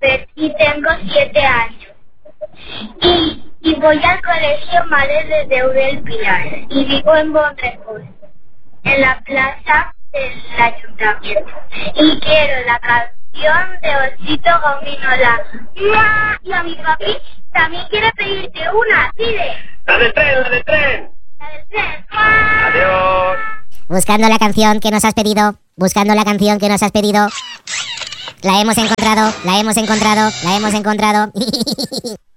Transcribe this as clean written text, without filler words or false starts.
Pérez y tengo 7 años. Y voy al colegio Madre de Déu del Pilar y vivo en Bonrepós, en la plaza del ayuntamiento. Y quiero la canción de Osito Gominola. ¡Mua! Y a mi papi también quiere pedirte una, dile. ¡La del tren, la del tren! La del tren. ¡Mua! ¡Adiós! Buscando la canción que nos has pedido, buscando la canción que nos has pedido. La hemos encontrado, la hemos encontrado, la hemos encontrado.